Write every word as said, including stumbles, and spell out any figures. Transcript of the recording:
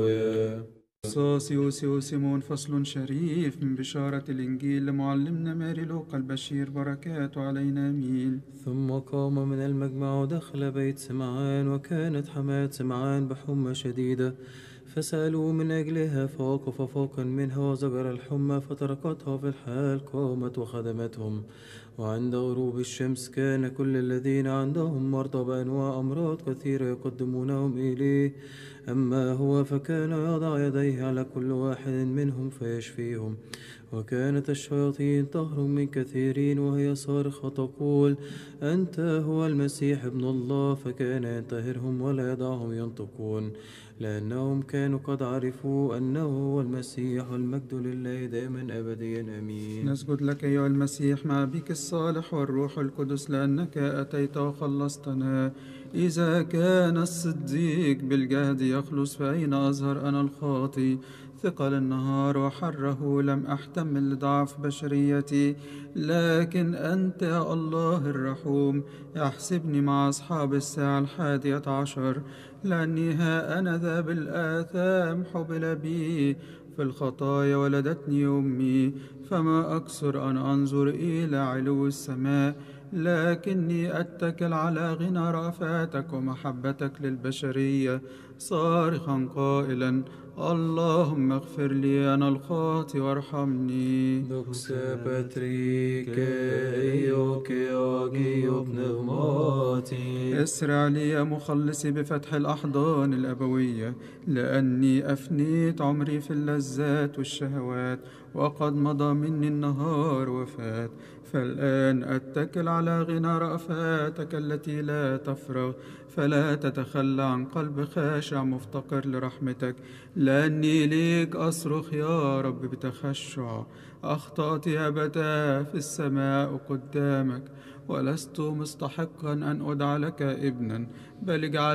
صاصيوس وسيمون فصل شريف من بشارة الإنجيل لمعلمنا ماري لوقا البشير بركاته علينا آمين. ثم قام من المجمع ودخل بيت سمعان، وكانت حماة سمعان بحمى شديدة، فسألوا من أجلها، فوقف فوقا منها وزجر الحمى، فتركتها في الحال، قامت وخدمتهم. وعند غروب الشمس كان كل الذين عندهم مرضى بأنواع أمراض كثيرة يقدمونهم إليه، أما هو فكان يضع يديه على كل واحد منهم فيشفيهم. وكانت الشياطين تهرب من كثيرين وهي صارخة تقول: أنت هو المسيح ابن الله. فكان ينتهرهم ولا يدعهم ينطقون، لأنهم كانوا قد عرفوا أنه هو المسيح. والمجد لله دائما أبديا آمين. نسجد لك أيها المسيح مع بك الصالح والروح القدس، لأنك أتيت وخلصتنا. إذا كان الصديق بالجهد يخلص، فأين أظهر أنا الخاطي؟ ثقل النهار وحره لم أحتمل لضعف بشريتي، لكن أنت يا الله الرحوم احسبني مع أصحاب الساعة الحادية عشر، لأني ها أنا ذا بالآثام حبل بي، في الخطايا ولدتني أمي. فما أكثر أن أنظر إلى علو السماء، لكني أتكل على غنى رأفاتك ومحبتك للبشرية، صارخا قائلا: اللهم اغفر لي أنا الخاطئ وارحمني. دوكسا باتريك إيوكي أوغيو بنغماتي. اسرع لي يا مخلصي بفتح الأحضان الأبوية، لأني أفنيت عمري في اللذات والشهوات، وقد مضى مني النهار وفات. فالآن أتكل على غنى رأفاتك التي لا تفرغ، فلا تتخلى عن قلب خاشع مفتقر لرحمتك، لأني ليك أصرخ يا رب بتخشع. أخطأت يا أبتاه في السماء قدامك، ولست مستحقا أن أدعى لك ابنا، بل اجعل